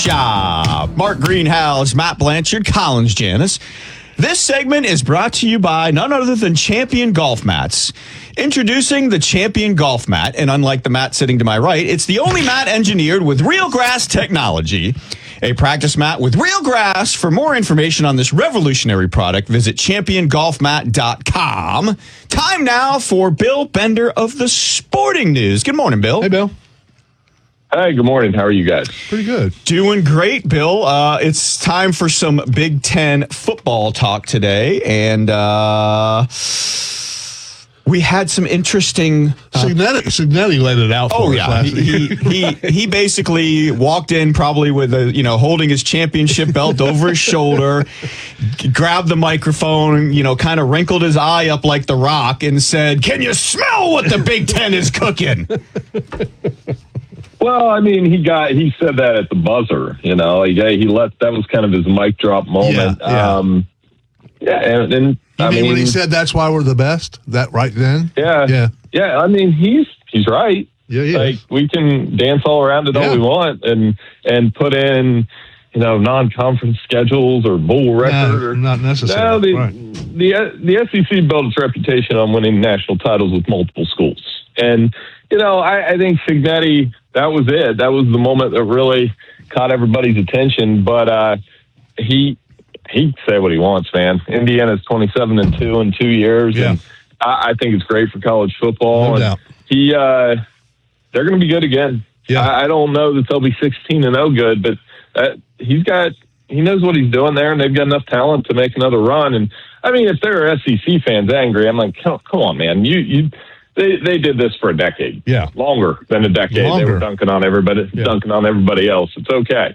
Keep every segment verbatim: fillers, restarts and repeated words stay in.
Job. Mark Greenhouse, Matt Blanchard, Collins Janis. This segment is brought to you by none other than Champion Golf Mats. Introducing the Champion Golf Mat, and unlike the mat sitting to my right, it's the only mat engineered with real grass technology. A practice mat with real grass. For more information on this revolutionary product, visit champion golf mat dot com. Time now for Bill Bender of the Sporting News. Good morning, Bill. Hey, Bill. Hi, good morning. How are you guys? Pretty good. Doing great, Bill. Uh, it's time for some Big Ten football talk today, and uh, we had some interesting. Uh, Signetti, Signetti laid it out for oh us yeah, last he, week. he he he basically walked in probably with a you know holding his championship belt over his shoulder, grabbed the microphone, you know, kind of wrinkled his eye up like The Rock, and said, "Can you smell what the Big Ten is cooking?" Well, I mean, he got he said that at the buzzer. You know, he he let that was kind of his mic drop moment. Yeah, yeah. Um, yeah and, and You I mean, mean, when he said that's why we're the best? That right then? yeah, Yeah. yeah. I mean, he's he's right. Yeah, yeah. Like we can dance all around it Yeah. all we want, and and put in you know non-conference schedules or bowl record No, or not necessary. No, the, Right. the the S E C built its reputation on winning national titles with multiple schools, and you know I, I think Signetti. That was it. That was the moment that really caught everybody's attention. But uh, he he say what he wants, man. Indiana's twenty-seven and two in two years, Yeah. and I, I think it's great for college football. No and doubt. he uh, they're going to be good again. Yeah. I, I don't know that they'll be sixteen and oh good, but uh, he's got he knows what he's doing there, and they've got enough talent to make another run. And I mean, if there are S E C fans angry, I'm like, come, come on, man, you you. They they did this for a decade. Yeah. Longer than a decade. Longer. They were dunking on everybody, Yeah. dunking on everybody else. It's okay.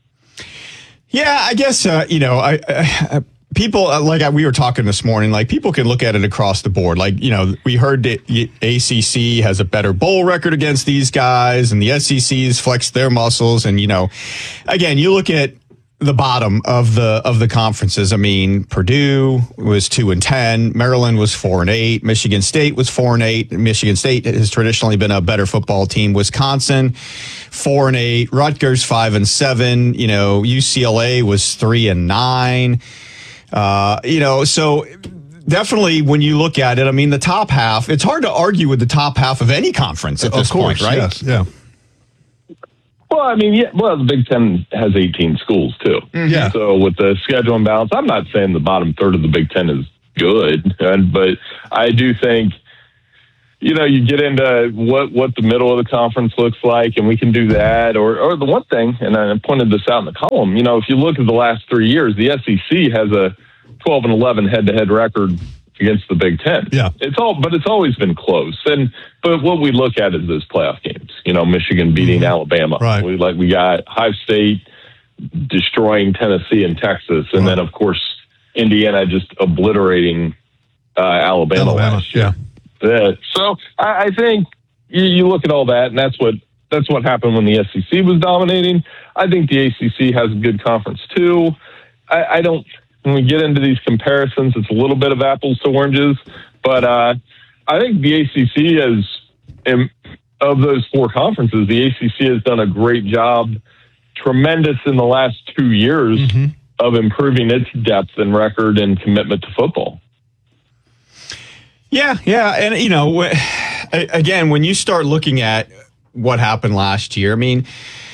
Yeah, I guess uh, you know, I, I people uh, like I, we were talking this morning. Like people can look at it across the board. Like you know, we heard that A C C has a better bowl record against these guys, and the S E C's flexed their muscles. And you know, again, you look at the bottom of the of the conferences. I mean, Purdue was two and ten, Maryland was four and eight, Michigan State was four and eight. Michigan State has traditionally been a better football team. Wisconsin, four and eight, Rutgers five and seven. You know, U C L A was three and nine. Uh, you know, so definitely when you look at it, I mean, the top half. It's hard to argue with the top half of any conference at Of this course, point, right? yes, yeah. Well, I mean, yeah. Well, the Big Ten has eighteen schools too. Yeah. So with the schedule imbalance, I'm not saying the bottom third of the Big Ten is good, and, but I do think, you know, you get into what what the middle of the conference looks like, and we can do that. Or or the one thing, and I pointed this out in the column. You know, if you look at the last three years, the S E C has a twelve and eleven head to head record against the Big Ten. Yeah. It's all, but it's always been close. And, but what we look at is those playoff games, you know, Michigan beating mm-hmm. Alabama. Right. We like, we got Ohio State destroying Tennessee and Texas. And right. then of course, Indiana just obliterating, uh, Alabama, Alabama last year. yeah. Yeah. So I, I think you, you look at all that, and that's what, that's what happened when the S E C was dominating. I think the A C C has a good conference too. I, I don't, when we get into these comparisons, it's a little bit of apples to oranges, but uh, I think the A C C has, in, of those four conferences, the A C C has done a great job, tremendous in the last two years mm-hmm. of improving its depth and record and commitment to football. Yeah, yeah, and you know, again, when you start looking at what happened last year, I mean,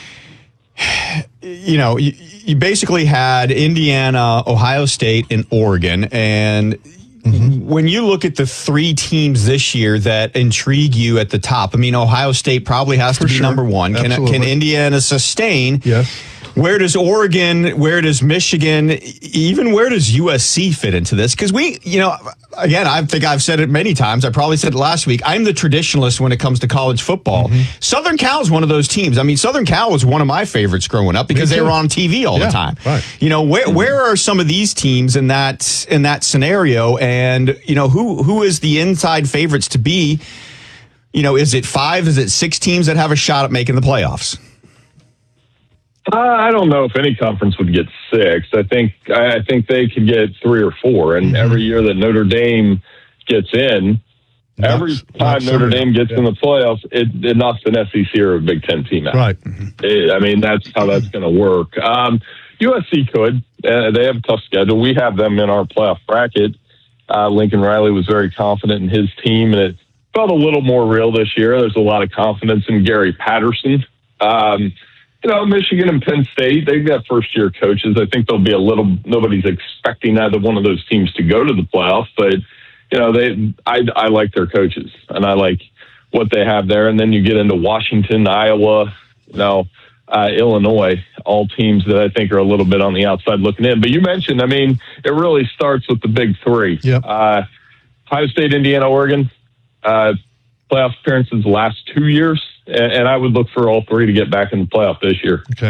you know, you, you basically had Indiana, Ohio State, and Oregon. And mm-hmm. when you look at the three teams this year that intrigue you at the top, I mean, Ohio State probably has For to be sure. number one. Can, can Indiana sustain? Yes. Where does Oregon, where does Michigan, even where does U S C fit into this? Because we, you know, again, I think I've said it many times. I probably said it last week. I'm the traditionalist when it comes to college football. Mm-hmm. Southern Cal is one of those teams. I mean, Southern Cal was one of my favorites growing up because they were on T V all yeah, the time. Right. You know, where where are some of these teams in that in that scenario? And you know, who who is the inside favorites to be? You know, is it five? Is it six teams that have a shot at making the playoffs? Uh, I don't know if any conference would get six. I think I think they could get three or four. And mm-hmm. every year that Notre Dame gets in, Every time Notre Dame gets yeah. in the playoffs, it, it knocks an S E C or a Big Ten team out. Right. It, I mean, that's how that's going to work. Um, U S C could. Uh, they have a tough schedule. We have them in our playoff bracket. Uh, Lincoln Riley was very confident in his team, and it felt a little more real this year. There's a lot of confidence in Gary Patterson. Um, you know, Michigan and Penn State, they've got first-year coaches. I think there'll be a little – nobody's expecting either one of those teams to go to the playoffs, but – you know, they. I, I like their coaches, and I like what they have there. And then you get into Washington, Iowa, you know, uh, Illinois, all teams that I think are a little bit on the outside looking in. But you mentioned, I mean, it really starts with the big three. Yep. Uh, Ohio State, Indiana, Oregon, uh, playoff appearances the last two years, and, and I would look for all three to get back in the playoff this year. Okay.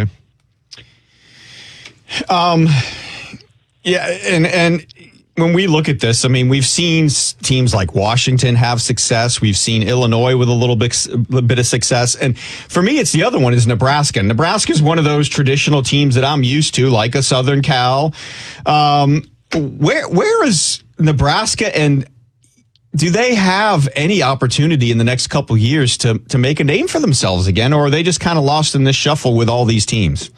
Um. Yeah, and and. When we look at this, I mean, we've seen teams like Washington have success. We've seen Illinois with a little bit, a bit of success. And for me, it's the other one is Nebraska. Nebraska is one of those traditional teams that I'm used to, like a Southern Cal. Um, where where is Nebraska, and do they have any opportunity in the next couple of years to, to make a name for themselves again, or are they just kind of lost in this shuffle with all these teams?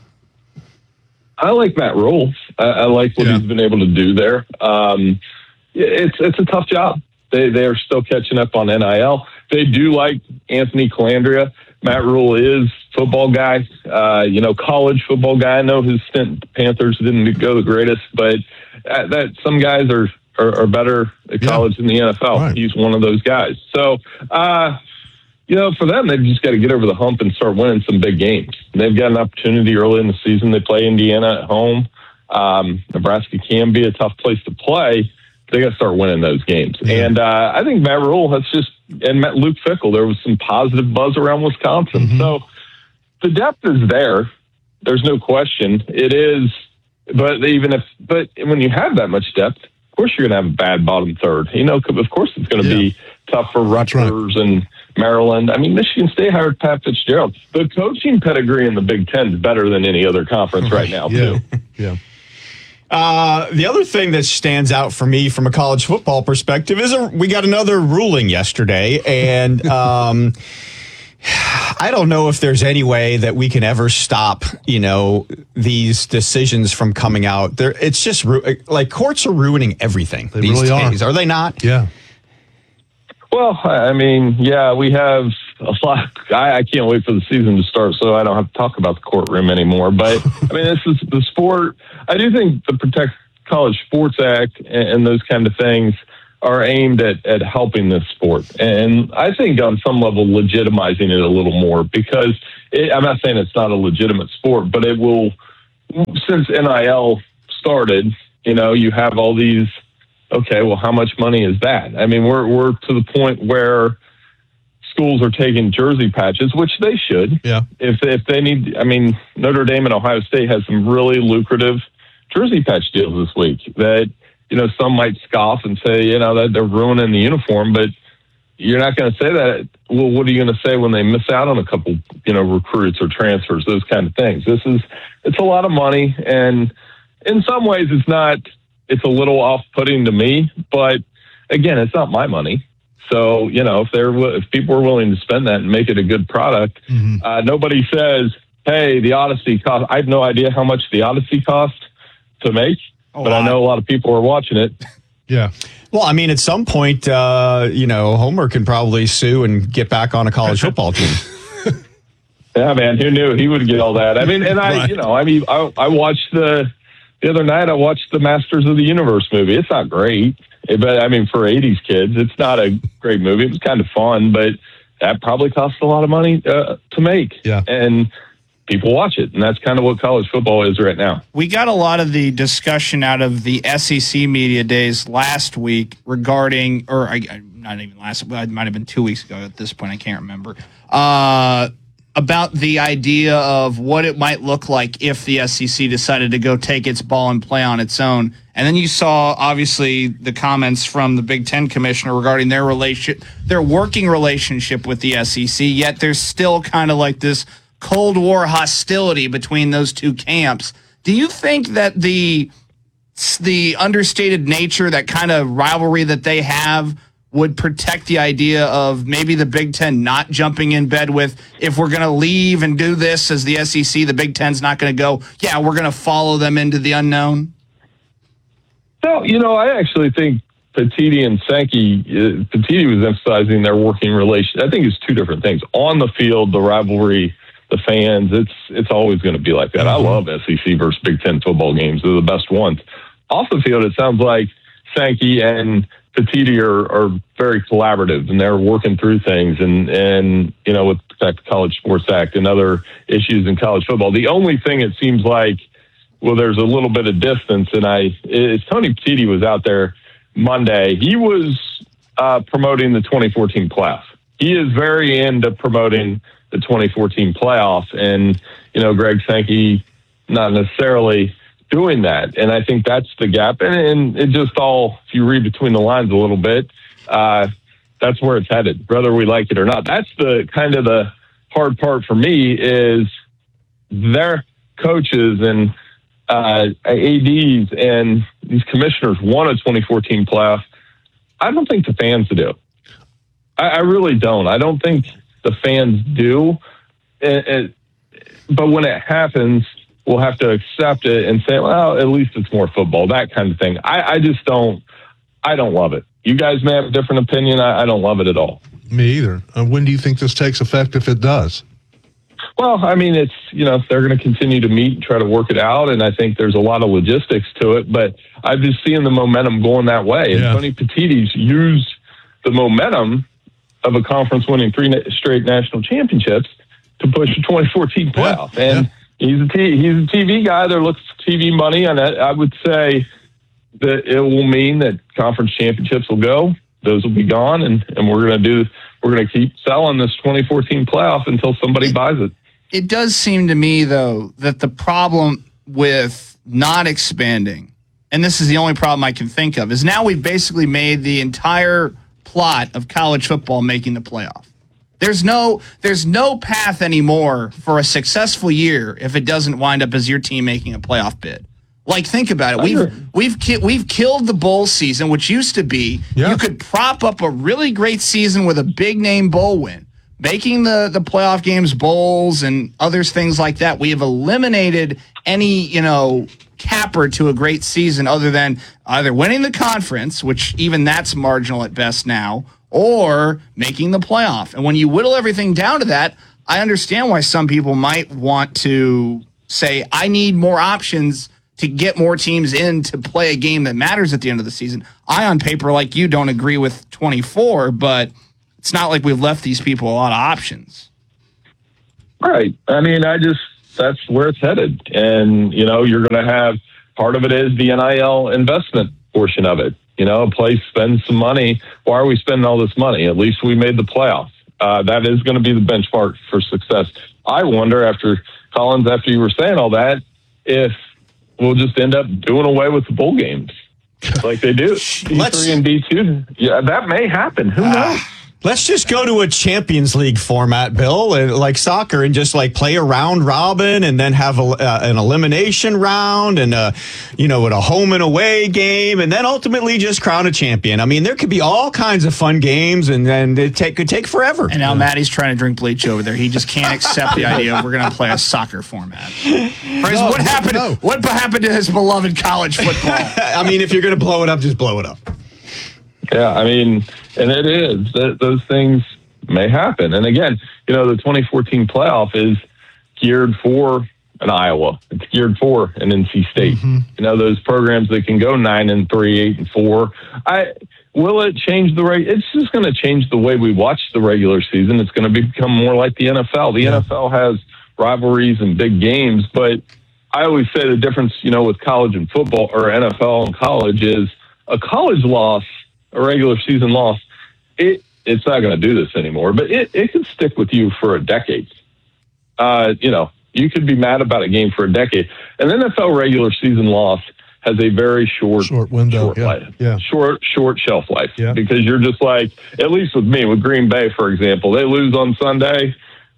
I like Matt Rule. I, I like what yeah. he's been able to do there. Um, it's it's a tough job. They they are still catching up on N I L. They do like Anthony Calandria. Matt Rule is football guy. Uh, you know, college football guy. I know his stint at the Panthers didn't go the greatest, but uh, that some guys are are, are better at college yeah. than the N F L. Right. He's one of those guys. So. Uh, You know, for them, they've just got to get over the hump and start winning some big games. They've got an opportunity early in the season. They play Indiana at home. Um, Nebraska can be a tough place to play. They got to start winning those games. Yeah. And uh, I think Matt Rule has just, and Matt, Luke Fickell, there was some positive buzz around Wisconsin. Mm-hmm. So the depth is there. There's no question. It is, but even if, but when you have that much depth, of course you're going to have a bad bottom third. You know, of course it's going to yeah. be tough for Rutgers right. and Maryland. I mean, Michigan State hired Pat Fitzgerald. The coaching pedigree in the Big Ten is better than any other conference right now, yeah. too. Yeah. Uh, the other thing that stands out for me from a college football perspective is a, we got another ruling yesterday, and um, I don't know if there's any way that we can ever stop, you know, these decisions from coming out. There, it's just ru- like courts are ruining everything they these really days, are. are they not? Yeah. Well, I mean, yeah, we have a lot. I, I can't wait for the season to start, so I don't have to talk about the courtroom anymore. But I mean, this is the sport. I do think the Protect College Sports Act and, and those kind of things are aimed at, at helping this sport, and I think on some level legitimizing it a little more, because it, I'm not saying it's not a legitimate sport, but it will. Since N I L started, you know, you have all these. Okay, well, how much money is that? I mean, we're we're to the point where schools are taking jersey patches, which they should. Yeah. If if they need, I mean, Notre Dame and Ohio State has some really lucrative jersey patch deals this week that, you know, some might scoff and say, you know, that they're ruining the uniform, but you're not going to say that. Well, what are you going to say when they miss out on a couple, you know, recruits or transfers, those kind of things? This is, it's a lot of money, and in some ways it's not. It's a little off-putting to me, but again, it's not my money. So, you know, if they're if people are willing to spend that and make it a good product, mm-hmm. uh, nobody says, "Hey, the Odyssey cost." I have no idea how much the Odyssey cost to make, oh, but wow. I know a lot of people are watching it. Yeah. Well, I mean, at some point, uh, you know, Homer can probably sue and get back on a college football team. Yeah, man, who knew he would get all that? I mean, and I, right. you know, I mean, I, I watched the. The other night, I watched the Masters of the Universe movie. It's not great, but I mean, for eighties kids, it's not a great movie. It was kind of fun, but that probably costs a lot of money uh, to make. Yeah. And people watch it, and that's kind of what college football is right now. We got a lot of the discussion out of the S E C media days last week regarding, or I, not even last, it might have been two weeks ago at this point, I can't remember, uh, about the idea of what it might look like if the S E C decided to go take its ball and play on its own. And then you saw, obviously, the comments from the Big Ten commissioner regarding their relation, their working relationship with the S E C, yet there's still kind of like this Cold War hostility between those two camps. Do you think that the the understated nature, that kind of rivalry that they have, would protect the idea of maybe the Big Ten not jumping in bed with, if we're going to leave and do this as the S E C, the Big Ten's not going to go, yeah, we're going to follow them into the unknown? No, you know, I actually think Petitti and Sankey, uh, Petitti was emphasizing their working relation. I think it's two different things. On the field, the rivalry, the fans, it's it's always going to be like that. I love S E C versus Big Ten football games. They're the best ones. Off the field, it sounds like Sankey and Petitti are, are very collaborative, and they're working through things. And, and you know, with the College Sports Act and other issues in college football, the only thing it seems like, well, there's a little bit of distance, and I, is Tony Petitti was out there Monday. He was uh, promoting the twenty fourteen playoff. He is very into promoting the twenty fourteen playoff, and, you know, Greg Sankey not necessarily doing that. And I think that's the gap. And, and it just all, if you read between the lines a little bit, uh, that's where it's headed, whether we like it or not. That's the kind of the hard part for me is their coaches and uh, A Ds and these commissioners want a twenty fourteen playoff. I don't think the fans do. I, I really don't. I don't think the fans do. It, it, but when it happens, we'll have to accept it and say, well, at least it's more football, that kind of thing. I, I just don't, I don't love it. You guys may have a different opinion. I, I don't love it at all. Me either. Uh, when do you think this takes effect, if it does? Well, I mean, it's, you know, they're going to continue to meet and try to work it out. And I think there's a lot of logistics to it, but I've just seen the momentum going that way. And Yeah. Tony Petitti's used the momentum of a conference winning three na- straight national championships to push a twenty fourteen playoff. Yeah. And Yeah. He's a, t- he's a T V guy. They're looking for T V money, and I, I would say that it will mean that conference championships will go. Those will be gone, and, and we're going to do. We're going to keep selling this twenty fourteen playoff until somebody buys it. It does seem to me, though, that the problem with not expanding, and this is the only problem I can think of, is now we've basically made the entire plot of college football making the playoff. There's no there's no path anymore for a successful year if it doesn't wind up as your team making a playoff bid. Like, think about it. We've we've ki- we've killed the bowl season, which used to be Yeah. you could prop up a really great season with a big name bowl win, making the the playoff games bowls and other things like that. We have eliminated any, you know, capper to a great season other than either winning the conference, which even that's marginal at best now, or making the playoff. And when you whittle everything down to that, I understand why some people might want to say, I need more options to get more teams in to play a game that matters at the end of the season. I, on paper, like you, don't agree with twenty-four, but it's not like we've left these people a lot of options. Right. I mean, I just, that's where it's headed. And, you know, you're going to have, part of it is the N I L investment portion of it. You know, a place spends some money. Why are we spending all this money? At least we made the playoffs. Uh, that is going to be the benchmark for success. I wonder, after Collins, after you were saying all that, if we'll just end up doing away with the bowl games like they do. D three and D two. Yeah, that may happen. Who knows? Let's just go to a Champions League format, Bill, and like soccer, and just like play a round robin, and then have a, uh, an elimination round, and uh, you know, with a home and away game, and then ultimately just crown a champion. I mean, there could be all kinds of fun games, and then it take, could take forever. And now Maddie's trying to drink bleach over there. He just can't accept the idea of we're going to play a soccer format. Friends, what happened? no. What happened to his beloved college football? I mean, if you're going to blow it up, just blow it up. Yeah, I mean, and it is. Th- those things may happen. And again, you know, the twenty fourteen playoff is geared for an Iowa. It's geared for an N C State. Mm-hmm. You know, those programs that can go nine and three, eight and four. I will it change the rate? It's just going to change the way we watch the regular season. It's going to become more like the N F L. The yeah. N F L has rivalries and big games, but I always say the difference, you know, with college and football, or N F L and college, is a college loss, a regular season loss, it it's not going to do this anymore, but it, it can stick with you for a decade. Uh, you know, you could be mad about a game for a decade. An N F L regular season loss has a very short, short window, short yeah, life, yeah. short, short shelf life, yeah. because you're just like, at least with me, with Green Bay, for example, they lose on Sunday.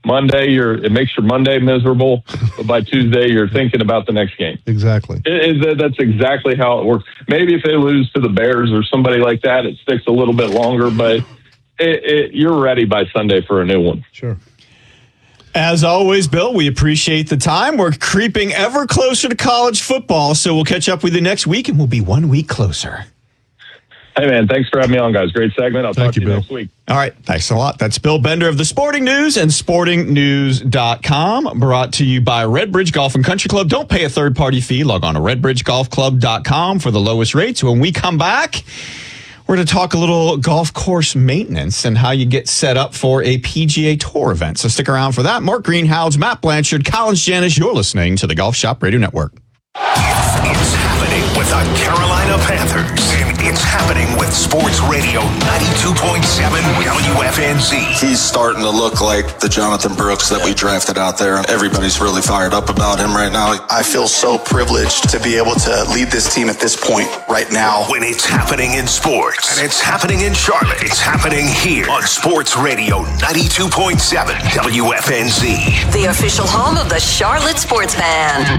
Monday, you're it makes your Monday miserable, but by Tuesday, you're thinking about the next game. Exactly. It, it, that's exactly how it works. Maybe if they lose to the Bears or somebody like that, it sticks a little bit longer, but it, it, you're ready by Sunday for a new one. Sure. As always, Bill, we appreciate the time. We're creeping ever closer to college football, so we'll catch up with you next week, and we'll be one week closer. Hey, man, thanks for having me on, guys. Great segment. I'll Thank talk to you, you Bill. next week. All right. Thanks a lot. That's Bill Bender of the Sporting News and sporting news dot com, brought to you by Redbridge Golf and Country Club. Don't pay a third-party fee. Log on to redbridge golf club dot com for the lowest rates. When we come back, we're going to talk a little golf course maintenance and how you get set up for a P G A Tour event. So stick around for that. Mark Greenhouse, Matt Blanchard, Collins Janis, you're listening to the Golf Shop Radio Network. It's happening with the Carolina Panthers. And it's happening with Sports Radio ninety-two point seven W F N Z. He's starting to look like the Jonathan Brooks that we drafted out there. Everybody's really fired up about him right now. I feel so privileged to be able to lead this team at this point right now. When it's happening in sports, and it's happening in Charlotte, it's happening here on Sports Radio ninety-two point seven W F N Z. The official home of the Charlotte Sports Band.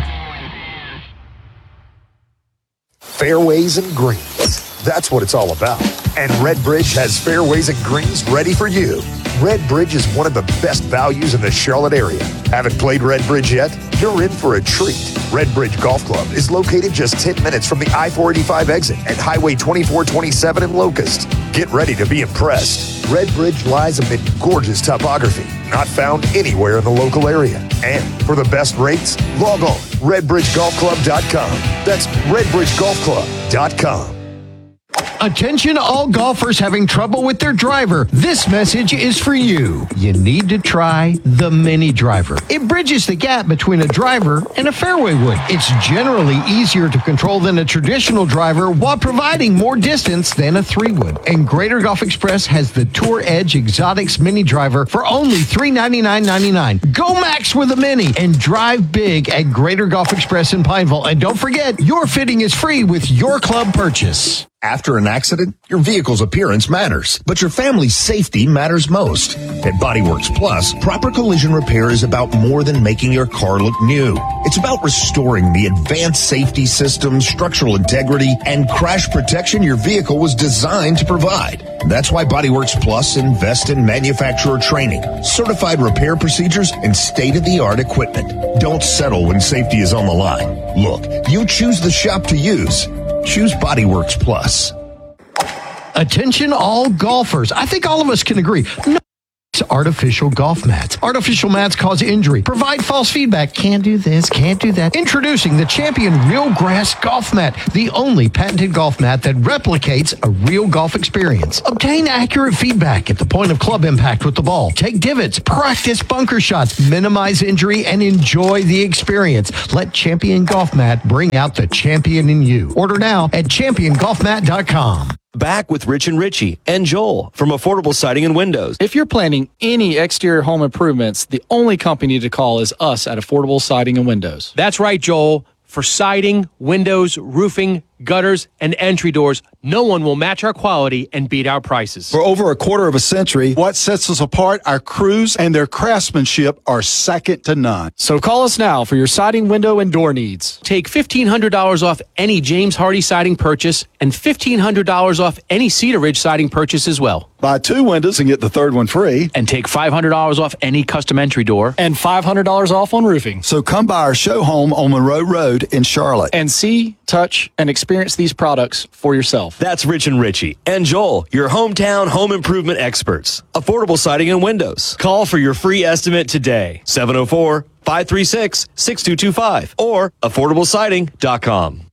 Fairways and greens. That's what it's all about. And Redbridge has fairways and greens ready for you. Redbridge is one of the best values in the Charlotte area. Haven't played Redbridge yet? You're in for a treat. Redbridge Golf Club is located just ten minutes from the I four eighty-five exit at Highway twenty-four twenty-seven in Locust. Get ready to be impressed. Redbridge lies amid gorgeous topography, not found anywhere in the local area. And for the best rates, log on redbridge golf club dot com. That's redbridge golf club dot com. Attention all golfers having trouble with their driver. This message is for you. You need to try the Mini Driver. It bridges the gap between a driver and a fairway wood. It's generally easier to control than a traditional driver while providing more distance than a three wood. And Greater Golf Express has the Tour Edge Exotics Mini Driver for only three ninety-nine ninety-nine. Go max with a Mini and drive big at Greater Golf Express in Pineville. And don't forget, your fitting is free with your club purchase. After an accident, your vehicle's appearance matters, but your family's safety matters most. At Bodyworks Plus, proper collision repair is about more than making your car look new. It's about restoring the advanced safety systems, structural integrity, and crash protection your vehicle was designed to provide. That's why Bodyworks Plus invests in manufacturer training, certified repair procedures, and state-of-the-art equipment. Don't settle when safety is on the line. Look, you choose the shop to use. Choose Bodyworks Plus. Attention all golfers. I think all of us can agree. No, it's artificial golf mats. Artificial mats cause injury, provide false feedback. Can't do this, can't do that. Introducing the Champion Real Grass Golf Mat, the only patented golf mat that replicates a real golf experience. Obtain accurate feedback at the point of club impact with the ball. Take divots, practice bunker shots, minimize injury, and enjoy the experience. Let Champion Golf Mat bring out the champion in you. Order now at champion golf mat dot com. Back with Rich and Richie and Joel from Affordable Siding and Windows. If you're planning any exterior home improvements, the only company to call is us at Affordable Siding and Windows. That's right, Joel. For siding, windows, roofing, gutters, and entry doors, no one will match our quality and beat our prices. For over a quarter of a century, what sets us apart, our crews and their craftsmanship are second to none. So call us now for your siding, window, and door needs. Take fifteen hundred dollars off any James Hardy siding purchase and fifteen hundred dollars off any Cedar Ridge siding purchase as well. Buy two windows and get the third one free. And take five hundred dollars off any custom entry door. And five hundred dollars off on roofing. So come by our show home on Monroe Road in Charlotte. And see, touch, and experience these products for yourself. That's Rich and Richie and Joel, your hometown home improvement experts. Affordable Siding and Windows. Call for your free estimate today. seven oh four, five three six, six two two five or affordable siding dot com.